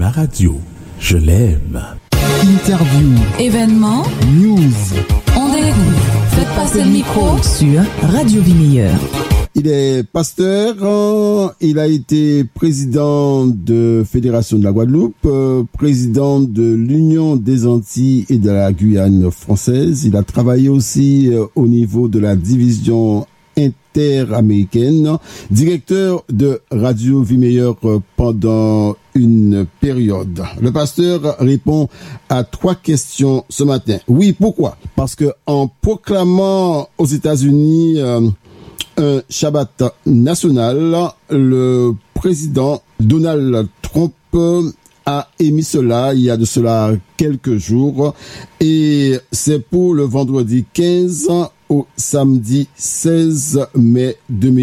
ma radio. Je l'aime. Interview, événements, news. On découvre. Faites passer le micro sur Radio Vie Meilleure. Il est pasteur, il a été président de Fédération de la Guadeloupe, président de l'Union des Antilles et de la Guyane française. Il a travaillé aussi au niveau de la division interaméricaine, directeur de Radio Vie Meilleure pendant une période. Le pasteur répond à 3 questions ce matin. Oui, pourquoi? Parce que en proclamant aux États-Unis un Shabbat national, le président Donald Trump a émis cela il y a de cela quelques jours, et c'est pour le vendredi 15 au samedi 16 mai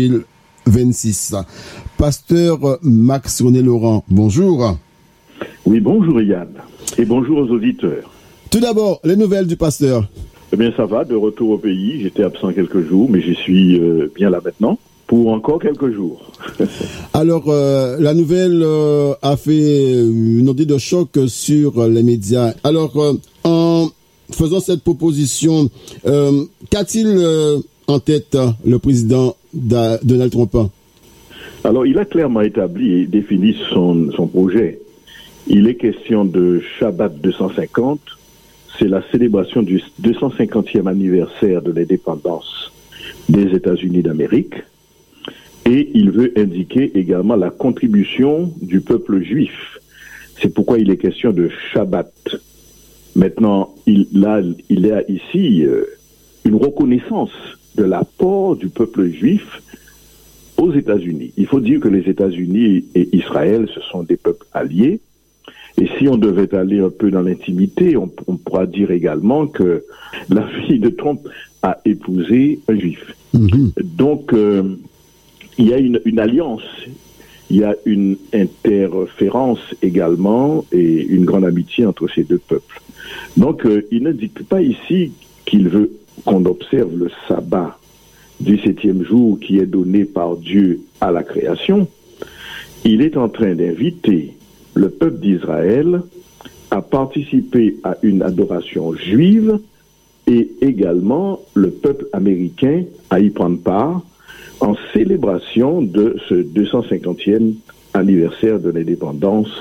2026. Pasteur Max René Laurent, bonjour. Oui, bonjour Yann, et bonjour aux auditeurs. Tout d'abord, les nouvelles du pasteur. Eh bien, ça va, de retour au pays. J'étais absent quelques jours, mais j'y suis bien là maintenant, pour encore quelques jours. Alors, la nouvelle a fait une onde de choc sur les médias. Alors, en faisant cette proposition, qu'a-t-il en tête le président Donald Trump? Alors, il a clairement établi et défini son projet. Il est question de Shabbat 250. C'est la célébration du 250e anniversaire de l'indépendance des États-Unis d'Amérique. Et il veut indiquer également la contribution du peuple juif. C'est pourquoi il est question de Shabbat. Maintenant, il y a ici une reconnaissance de l'apport du peuple juif aux États-Unis. Il faut dire que les États-Unis et Israël, ce sont des peuples alliés. Et si on devait aller un peu dans l'intimité, on pourra dire également que la fille de Trump a épousé un juif. Donc, il y a une alliance, il y a une interférence également et une grande amitié entre ces deux peuples. Donc, il ne dit pas ici qu'il veut qu'on observe le sabbat du 7e jour qui est donné par Dieu à la création. Il est en train d'inviter le peuple d'Israël a participé à une adoration juive et également le peuple américain à y prendre part en célébration de ce 250e anniversaire de l'indépendance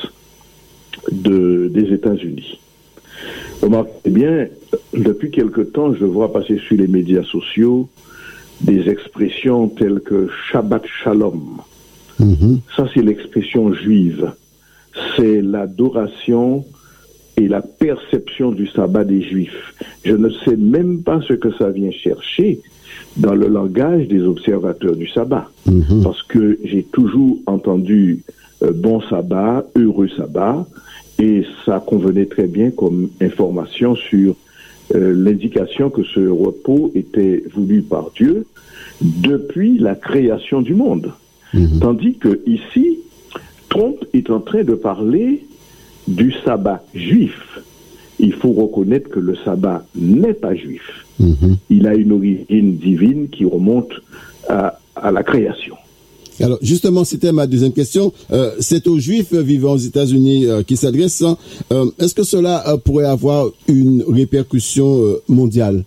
des États-Unis. Remarquez bien, depuis quelque temps, je vois passer sur les médias sociaux des expressions telles que Shabbat Shalom. Ça, c'est l'expression juive. C'est l'adoration et la perception du sabbat des Juifs. Je ne sais même pas ce que ça vient chercher dans le langage des observateurs du sabbat. Parce que j'ai toujours entendu bon sabbat, heureux sabbat, et ça convenait très bien comme information sur l'indication que ce repos était voulu par Dieu depuis la création du monde. Tandis que ici, Trump est en train de parler du sabbat juif. Il faut reconnaître que le sabbat n'est pas juif. Il a une origine divine qui remonte à la création. Alors, justement, c'était ma deuxième question. C'est aux Juifs vivant aux États-Unis qui s'adresse. Est-ce que cela pourrait avoir une répercussion mondiale?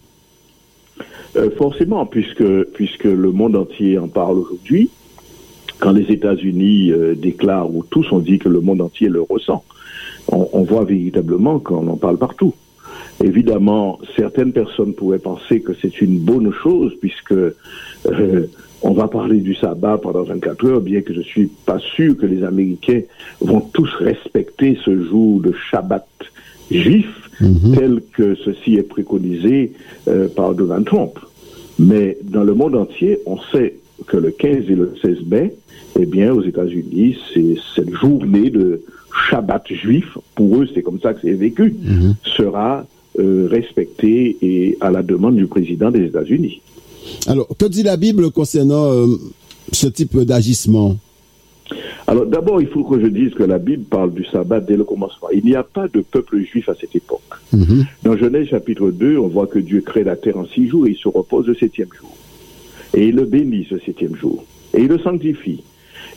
Forcément, puisque le monde entier en parle aujourd'hui. Quand les États-Unis déclarent, ou tous ont dit que le monde entier le ressent, on voit véritablement qu'on en parle partout. Évidemment, certaines personnes pourraient penser que c'est une bonne chose, puisque on va parler du sabbat pendant 24 heures, bien que je ne suis pas sûr que les Américains vont tous respecter ce jour de Shabbat juif, tel que ceci est préconisé par Donald Trump. Mais dans le monde entier, on sait que le 15 et le 16 mai, eh bien, aux États-Unis, c'est cette journée de Shabbat juif, pour eux, c'est comme ça que c'est vécu, sera respectée et à la demande du président des États-Unis. Alors, que dit la Bible concernant ce type d'agissement? Alors, d'abord, il faut que je dise que la Bible parle du sabbat dès le commencement. Il n'y a pas de peuple juif à cette époque. Dans Genèse chapitre 2, on voit que Dieu crée la terre en 6 jours et il se repose le 7e jour. Et il le bénit ce 7e jour. Et il le sanctifie.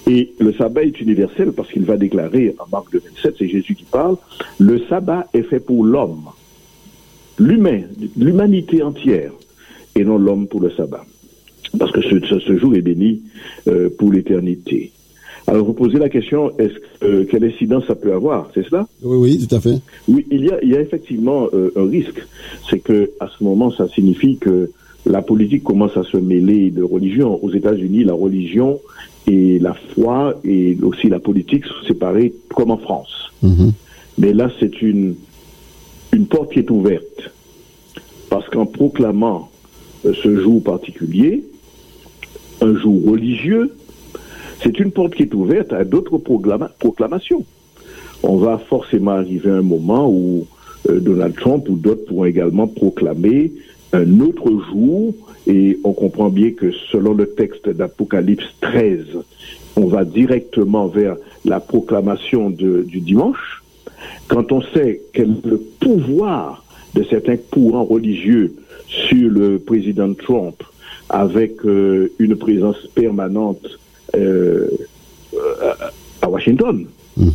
Et le sabbat est universel parce qu'il va déclarer en Marc 2,27, c'est Jésus qui parle, le sabbat est fait pour l'homme, l'humanité entière, et non l'homme pour le sabbat. Parce que ce jour est béni pour l'éternité. Alors, vous posez la question, quelle incidence ça peut avoir, c'est cela? Oui, tout à fait. Oui, il y a effectivement un risque. C'est que à ce moment, ça signifie que la politique commence à se mêler de religion. Aux États-Unis, la religion et la foi et aussi la politique sont séparées comme en France. Mm-hmm. Mais là, c'est une porte qui est ouverte. Parce qu'en proclamant ce jour particulier, un jour religieux, c'est une porte qui est ouverte à d'autres proclamations. On va forcément arriver à un moment où Donald Trump ou d'autres pourront également proclamer un autre jour, et on comprend bien que selon le texte d'Apocalypse 13, on va directement vers la proclamation du dimanche. Quand on sait quel est le pouvoir de certains courants religieux sur le président Trump, avec une présence permanente à Washington,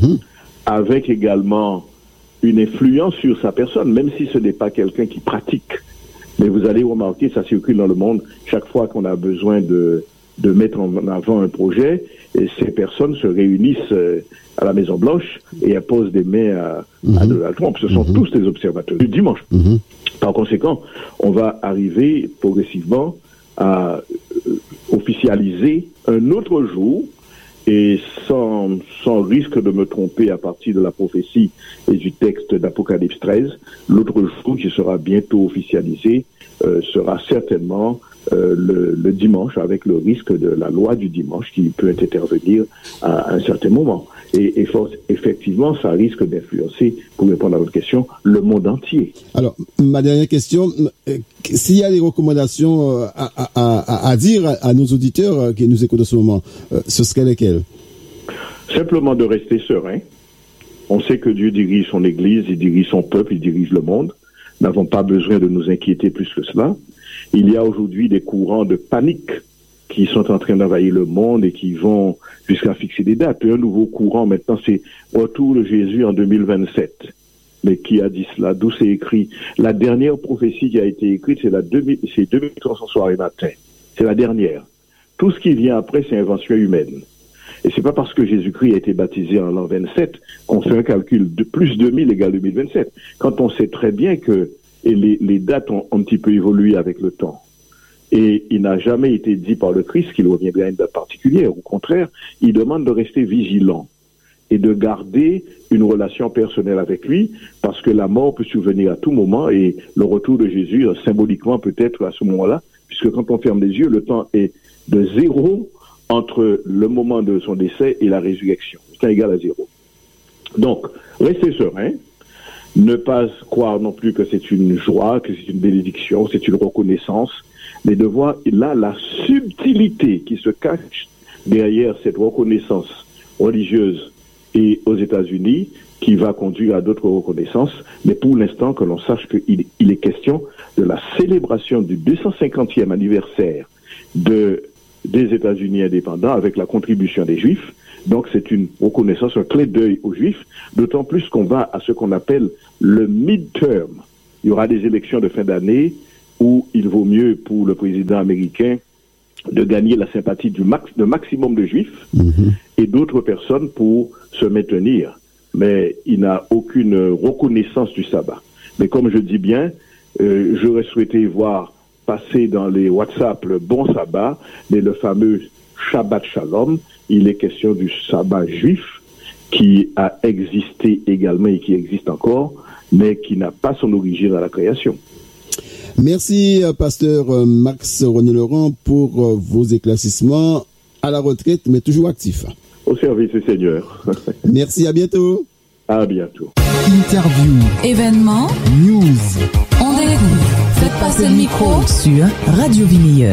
avec également une influence sur sa personne, même si ce n'est pas quelqu'un qui pratique. Mais vous allez remarquer, ça circule dans le monde, chaque fois qu'on a besoin de mettre en avant un projet, et ces personnes se réunissent à la Maison-Blanche et elles posent des mains à Donald Trump. Ce sont tous des observateurs du dimanche. Par conséquent, on va arriver progressivement à officialiser un autre jour, et sans risque de me tromper à partir de la prophétie et du texte d'Apocalypse 13, l'autre jour qui sera bientôt officialisé sera certainement le dimanche, avec le risque de la loi du dimanche qui peut intervenir à un certain moment. Et effectivement, ça risque d'influencer, pour répondre à votre question, le monde entier. Alors, ma dernière question, s'il y a des recommandations à dire à nos auditeurs qui nous écoutent en ce moment, ce serait lesquelles? Simplement de rester serein. On sait que Dieu dirige son Église, il dirige son peuple, il dirige le monde. Nous n'avons pas besoin de nous inquiéter plus que cela. Il y a aujourd'hui des courants de panique qui sont en train d'envahir le monde et qui vont jusqu'à fixer des dates. Un nouveau courant maintenant, c'est Retour de Jésus en 2027. Mais qui a dit cela? D'où c'est écrit? La dernière prophétie qui a été écrite, c'est 2300 soirs et matins. C'est la dernière. Tout ce qui vient après, c'est invention humaine. Et c'est pas parce que Jésus-Christ a été baptisé en l'an 27 qu'on fait un calcul de plus 2000 égale 2027. Quand on sait très bien que les dates ont un petit peu évolué avec le temps. Et il n'a jamais été dit par le Christ qu'il reviendrait à une date particulière. Au contraire, il demande de rester vigilant et de garder une relation personnelle avec lui, parce que la mort peut survenir à tout moment, et le retour de Jésus, symboliquement peut-être à ce moment-là, puisque quand on ferme les yeux, le temps est de 0 entre le moment de son décès et la résurrection. C'est égal à 0. Donc, restez serein. Ne pas croire non plus que c'est une joie, que c'est une bénédiction, c'est une reconnaissance, mais de voir là la subtilité qui se cache derrière cette reconnaissance religieuse et aux États-Unis, qui va conduire à d'autres reconnaissances. Mais pour l'instant, que l'on sache qu'il est question de la célébration du 250e anniversaire des États-Unis indépendants avec la contribution des Juifs. Donc c'est une reconnaissance, un clin d'œil aux Juifs, d'autant plus qu'on va à ce qu'on appelle le midterm. Il y aura des élections de fin d'année où il vaut mieux pour le président américain de gagner la sympathie de maximum de Juifs et d'autres personnes pour se maintenir. Mais il n'a aucune reconnaissance du sabbat. Mais comme je dis bien, j'aurais souhaité voir passer dans les WhatsApp le bon sabbat, mais le fameux Shabbat Shalom, il est question du sabbat juif qui a existé également et qui existe encore, mais qui n'a pas son origine à la création. Merci, pasteur Max René Laurent, pour vos éclaircissements à la retraite, mais toujours actifs. Au service du Seigneur. Merci, à bientôt. À bientôt. Interview, événements, news. On écoute. Faites passer le micro sur Radio Vie Meilleure.